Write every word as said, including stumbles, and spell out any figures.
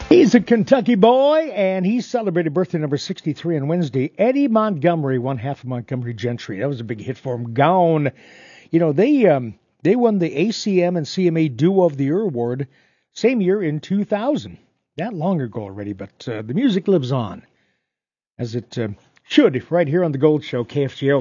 He's a Kentucky boy, and he celebrated birthday number sixty-three on Wednesday. Eddie Montgomery, one half of Montgomery Gentry. That was a big hit for him. Gone. You know, they um, they won the A C M and C M A Duo of the Year award same year in two thousand. That long ago already, but uh, the music lives on, as it uh, should, right here on The Gold Show, K F G O.